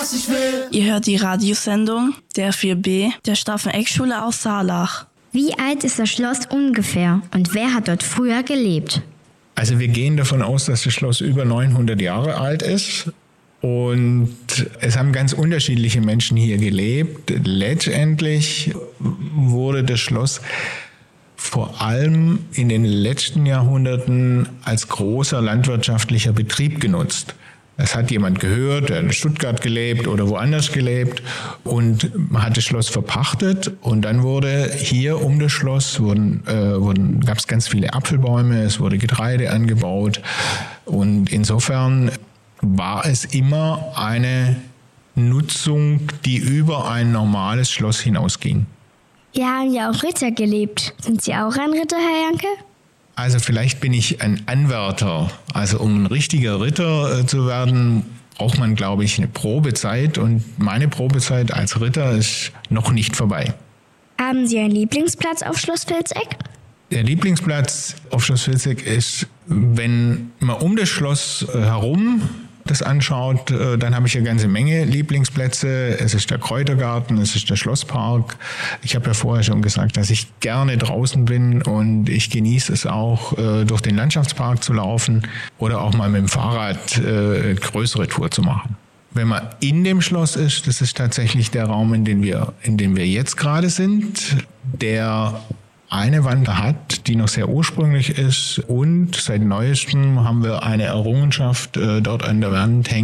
was ich will. Ihr hört die Radiosendung der 4B der Staffenegg-Schule aus Saarlach. Wie alt ist das Schloss ungefähr und wer hat dort früher gelebt? Also wir gehen davon aus, dass das Schloss über 900 Jahre alt ist. Und es haben ganz unterschiedliche Menschen hier gelebt. Letztendlich wurde das Schloss vor allem in den letzten Jahrhunderten als großer landwirtschaftlicher Betrieb genutzt. Es hat jemand gehört, der in Stuttgart gelebt oder woanders gelebt und man hat das Schloss verpachtet und dann wurde hier um das Schloss gab es ganz viele Apfelbäume, es wurde Getreide angebaut und insofern war es immer eine Nutzung, die über ein normales Schloss hinausging. Hier haben ja auch Ritter gelebt. Sind Sie auch ein Ritter, Herr Janke? Also vielleicht bin ich ein Anwärter. Also um ein richtiger Ritter zu werden, braucht man, glaube ich, eine Probezeit. Und meine Probezeit als Ritter ist noch nicht vorbei. Haben Sie einen Lieblingsplatz auf Schloss Vilseck? Der Lieblingsplatz auf Schloss Vilseck ist, wenn man um das Schloss herum das anschaut, dann habe ich eine ganze Menge Lieblingsplätze. Es ist der Kräutergarten, es ist der Schlosspark. Ich habe ja vorher schon gesagt, dass ich gerne draußen bin und ich genieße es auch, durch den Landschaftspark zu laufen oder auch mal mit dem Fahrrad eine größere Tour zu machen. Wenn man in dem Schloss ist, das ist tatsächlich der Raum, in dem wir jetzt gerade sind, der eine Wand hat, die noch sehr ursprünglich ist und seit neuestem haben wir eine Errungenschaft dort an der Wand hängen.